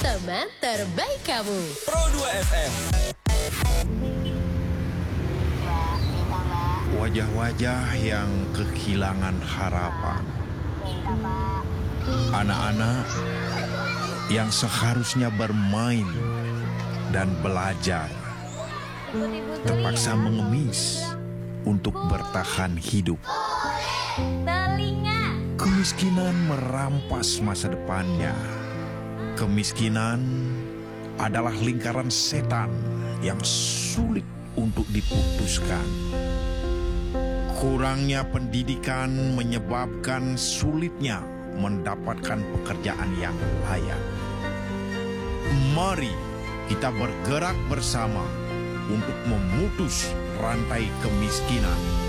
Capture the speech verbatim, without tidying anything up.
teman terbaik kamu. Pro dua F M. Wajah-wajah yang kehilangan harapan. Anak-anak yang seharusnya bermain dan belajar terpaksa mengemis untuk bertahan hidup. Kemiskinan merampas masa depannya. Kemiskinan adalah lingkaran setan yang sulit untuk diputuskan. Kurangnya pendidikan menyebabkan sulitnya mendapatkan pekerjaan yang layak. Mari kita bergerak bersama untuk memutus rantai kemiskinan.